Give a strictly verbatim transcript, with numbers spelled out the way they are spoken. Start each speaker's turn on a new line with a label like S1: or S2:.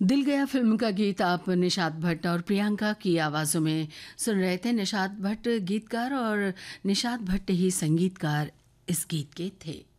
S1: दिल गया फिल्म का गीत आप निशात भट्ट और प्रियंका की आवाज़ों में सुन रहे थे। निशात भट्ट गीतकार और निशात भट्ट ही संगीतकार इस गीत के थे।